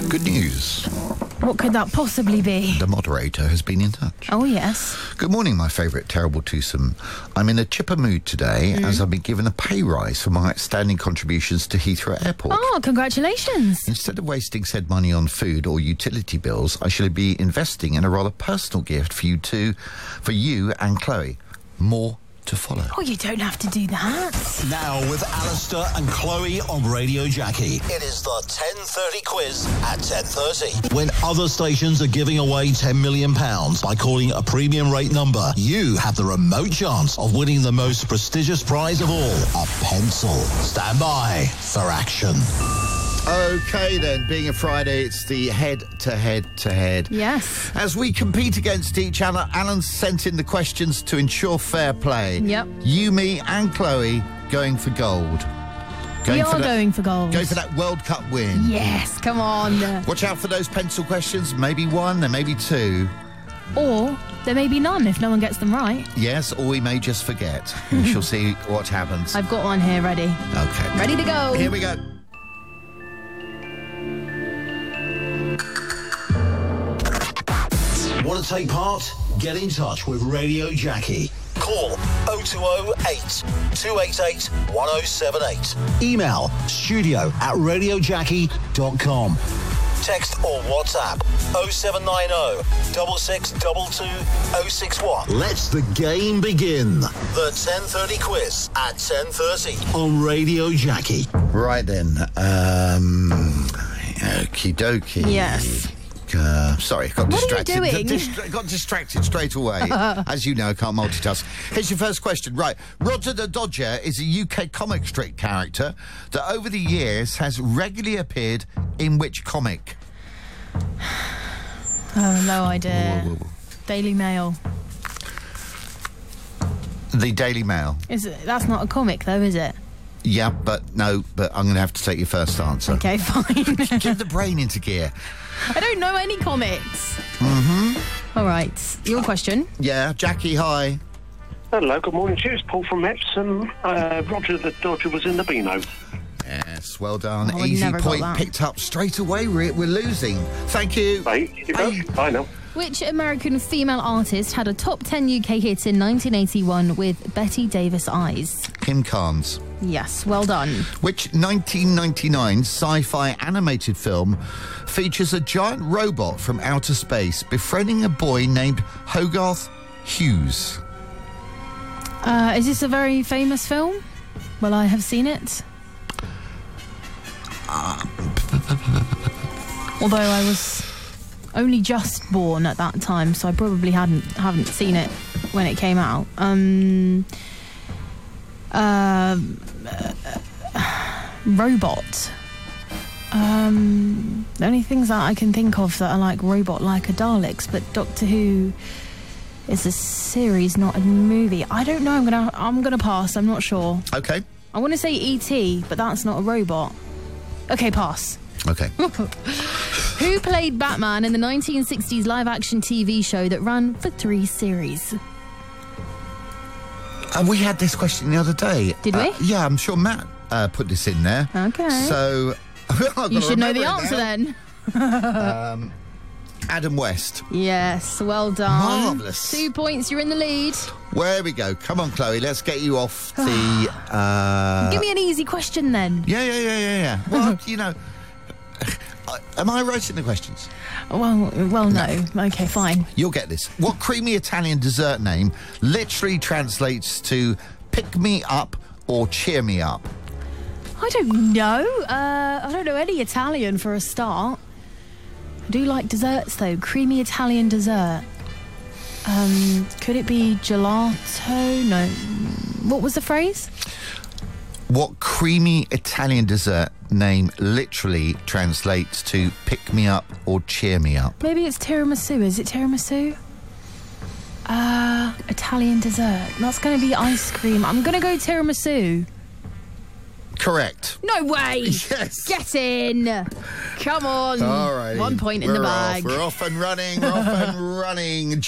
Good news. What could that possibly be? The moderator has been in touch. Oh, yes. Good morning, my favourite terrible twosome. I'm in a chipper mood today as I've been given a pay rise for my outstanding contributions to Heathrow Airport. Oh, congratulations. Instead of wasting said money on food or utility bills, I should be investing in a rather personal gift for you and Chloe. More to follow. Oh, you don't have to do that. Now with Alistair and Chloe on Radio Jackie. It is the 10:30 quiz at 10:30. When other stations are giving away £10 million by calling a premium rate number, you have the remote chance of winning the most prestigious prize of all, a pencil. Stand by for action. OK, then. Being a Friday, it's the head-to-head-to-head. Yes. As we compete against each other, Alan's sent in the questions to ensure fair play. Yep. You, me and Chloe going for gold. We are going for gold. Going for that World Cup win. Yes, come on. Watch out for those pencil questions. Maybe one, there may be two. Or there may be none if no one gets them right. Yes, or we may just forget. We shall see what happens. I've got one here ready. OK. Ready to go. Here we go. Want to take part? Get in touch with Radio Jackie. Call 0208 288 1078. Email studio@radiojackie.com. Text or WhatsApp 0790 6622 061. Let's the game begin. The 10:30 quiz at 10:30 on Radio Jackie. Right then. Okie dokie. Yes. Sorry, got distracted. What are you doing? Got distracted straight away. As you know, I can't multitask. Here's your first question. Right. Roger the Dodger is a UK comic strip character that over the years has regularly appeared in which comic? Oh, no idea. Daily Mail. The Daily Mail. That's not a comic, though, is it? Yeah, but I'm going to have to take your first answer. Okay, fine. Get the brain into gear. I don't know any comics. All right, your question. Yeah, Jackie, hi. Hello, good morning to you. It's Paul from Epsom. Roger the Dodger was in the Beano. Yes, well done. Oh, Easy never got point that. picked up straight away. We're losing. Thank you. Hey, you go. I know. Which American female artist had a top 10 UK hit in 1981 with Betty Davis Eyes? Kim Carnes. Yes, well done. Which 1999 sci-fi animated film features a giant robot from outer space befriending a boy named Hogarth Hughes? Is this a very famous film? Well, I have seen it. Although I was only just born at that time, so I probably haven't seen it when it came out. Robot. The only things that I can think of that are like robot-like are Daleks, but Doctor Who is a series, not a movie. I don't know. I'm gonna pass. I'm not sure. Okay. I want to say E.T., but that's not a robot. Okay, pass. Okay. Who played Batman in the 1960s live-action TV show that ran for 3 series? We had this question the other day. Did we? Yeah, I'm sure Matt put this in there. Okay. So You should know the answer then. Adam West. Yes, well done. Marvellous. 2 points, you're in the lead. Where we go. Come on, Chloe, let's get you off the... Give me an easy question then. Yeah. Well, you know... Am I writing the questions? Well, no. Okay, fine. You'll get this. What creamy Italian dessert name literally translates to pick me up or cheer me up? I don't know. I don't know any Italian for a start. I do like desserts though. Creamy Italian dessert. Could it be gelato? No. What was the phrase? What creamy Italian dessert name literally translates to pick me up or cheer me up? Maybe it's tiramisu. Is it tiramisu? Italian dessert. That's going to be ice cream. I'm going to go tiramisu. Correct. No way! Yes. Get in! Come on. All right. 1 point in the bag. We're off and running.